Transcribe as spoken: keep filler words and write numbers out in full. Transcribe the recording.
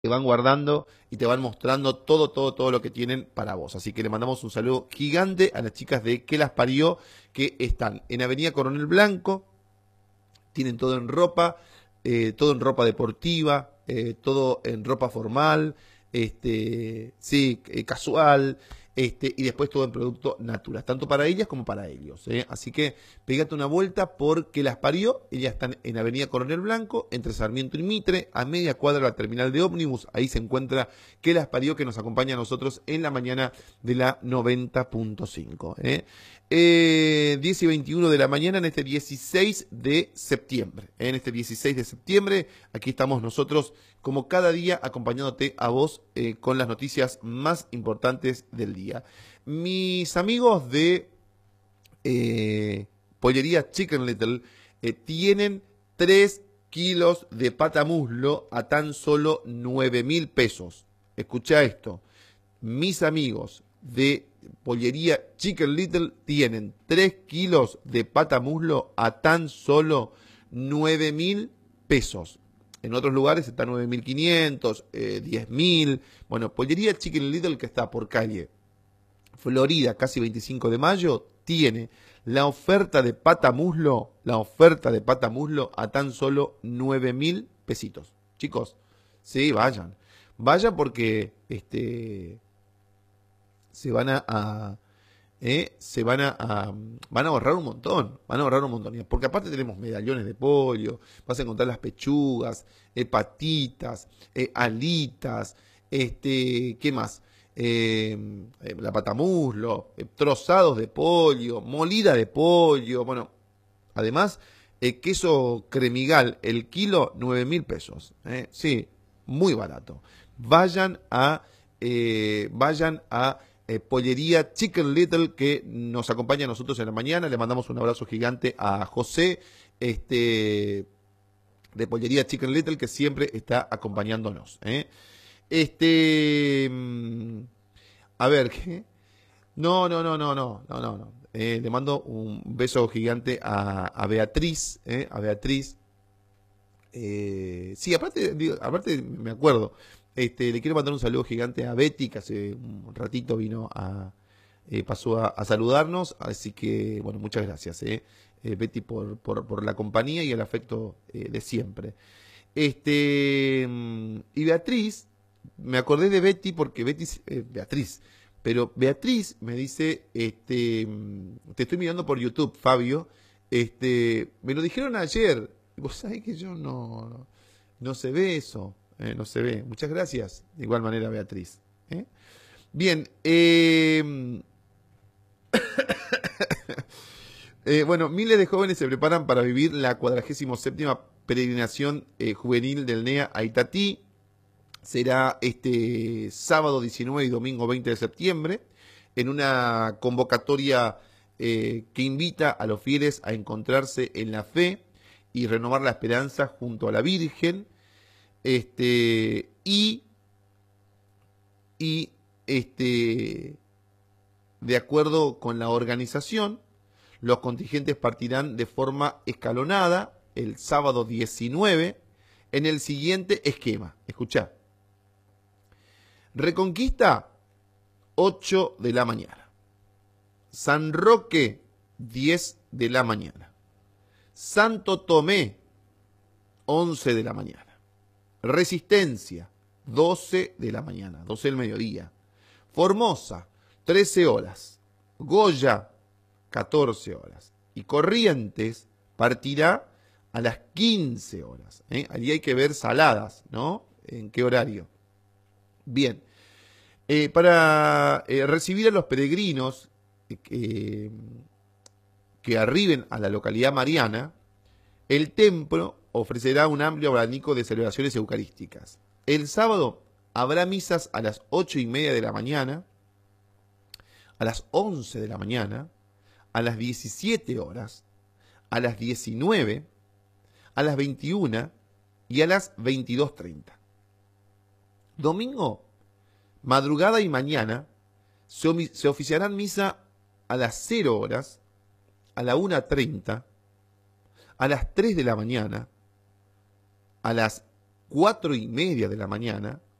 te van guardando y te van mostrando todo, todo, todo lo que tienen para vos. Así que le mandamos un saludo gigante a las chicas de Que Las Parió, que están en Avenida Coronel Blanco, tienen todo en ropa, eh, todo en ropa deportiva, eh, todo en ropa formal, este, sí, eh, casual, este, y después todo en producto natural, tanto para ellas como para ellos. ¿eh? Así que pégate una vuelta porque Las Parió. Ellas están en Avenida Coronel Blanco, entre Sarmiento y Mitre, a media cuadra de la terminal de ómnibus. Ahí se encuentra Que Las Parió, que nos acompaña a nosotros en la mañana de la noventa punto cinco. ¿eh? Eh, diez y veintiuno de la mañana en este dieciséis de septiembre. ¿eh? En este dieciséis de septiembre, aquí estamos nosotros como cada día acompañándote a vos eh, con las noticias más importantes del día. Mis amigos de eh, Pollería Chicken Little eh, tienen tres kilos de patamuslo a tan solo nueve mil pesos. Escucha esto. Mis amigos de Pollería Chicken Little tienen tres kilos de patamuslo a tan solo nueve mil pesos. En otros lugares está nueve mil quinientos, eh, diez mil. Bueno, Pollería Chicken Little, que está por calle Florida, casi veinticinco de mayo, tiene la oferta de patamuslo, la oferta de patamuslo a tan solo nueve mil pesitos. Chicos, sí, vayan. Vayan porque este, se van a... a Eh, se van a, a van a ahorrar un montón, van a ahorrar un montón, porque aparte tenemos medallones de pollo, vas a encontrar las pechugas, eh, patitas, eh, alitas, este, ¿qué más? Eh, eh, la patamuslo, eh, trozados de pollo, molida de pollo, bueno, además, eh, queso cremigal, el kilo, nueve mil pesos, eh, sí, muy barato. Vayan a, eh, vayan a Eh, Pollería Chicken Little, que nos acompaña a nosotros en la mañana. Le mandamos un abrazo gigante a José, este, de Pollería Chicken Little, que siempre está acompañándonos. ¿eh? Este, a ver, ¿qué? No, no, no, no, no, no, no. no. Eh, le mando un beso gigante a, a Beatriz, ¿eh? a Beatriz. Eh, sí, aparte, digo, aparte me acuerdo. Este, le quiero mandar un saludo gigante a Betty, que hace un ratito vino a, eh, pasó a, a saludarnos, así que, bueno, muchas gracias, eh, eh, Betty, por, por, por la compañía y el afecto eh, de siempre. Este, y Beatriz, me acordé de Betty porque Betty, eh, Beatriz, pero Beatriz me dice, este, te estoy mirando por YouTube, Fabio, este, me lo dijeron ayer, vos sabés que yo no, no, no se ve eso. Eh, no se ve. Muchas gracias. De igual manera, Beatriz. ¿eh? Bien. Eh... eh, bueno, miles de jóvenes se preparan para vivir la cuadragésima séptima peregrinación eh, juvenil del N E A a Itatí. Será este sábado diecinueve y domingo veinte de septiembre, en una convocatoria eh, que invita a los fieles a encontrarse en la fe y renovar la esperanza junto a la Virgen. Este, y, y este, de acuerdo con la organización, los contingentes partirán de forma escalonada el sábado diecinueve en el siguiente esquema. Escuchá. Reconquista, ocho de la mañana. San Roque, diez de la mañana. Santo Tomé, once de la mañana. Resistencia, doce de la mañana, doce del mediodía. Formosa, trece horas. Goya, catorce horas. Y Corrientes partirá a las quince horas. ¿eh? Allí hay que ver Saladas, ¿no? ¿En qué horario? Bien. Eh, para eh, recibir a los peregrinos eh, que, que arriben a la localidad mariana, el templo ofrecerá un amplio abanico de celebraciones eucarísticas. El sábado habrá misas a las ocho y media de la mañana, a las once de la mañana, a las diecisiete horas, a las diecinueve, a las veintiuna y a las veintidós treinta. Domingo, madrugada y mañana se, se oficiarán misa a las cero horas, a la una treinta, a las tres de la mañana, a las cuatro y media de la mañana,